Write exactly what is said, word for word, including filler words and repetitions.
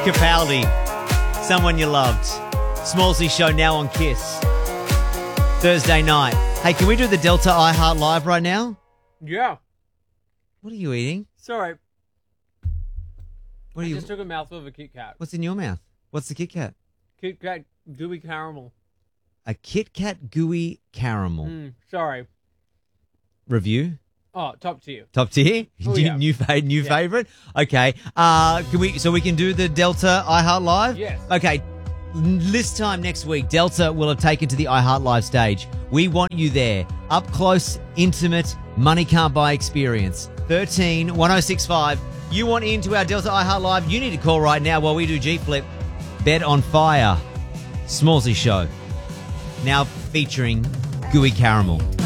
Capaldi, Someone You Loved. Smallsy Show now on Kiss. Thursday night. Hey, can we do the Delta iHeart Live right now? Yeah. What are you eating? Sorry. What are I you? just took a mouthful of a Kit Kat. What's in your mouth? What's the Kit Kat? Kit Kat gooey caramel. A Kit Kat gooey caramel. Mm, sorry. Review? Oh, top tier. Top tier? Oh, yeah. New, fa- new Yeah. favorite? Okay. Uh, can we? So we can do the Delta iHeart Live? Yes. Okay. This time next week, Delta will have taken to the iHeart Live stage. We want you there. Up close, intimate, money can't buy experience. thirteen one oh six five. You want into our Delta iHeart Live? You need to call right now while we do G Flip. Bed on Fire. Smallsy Show. Now featuring Gooey Caramel.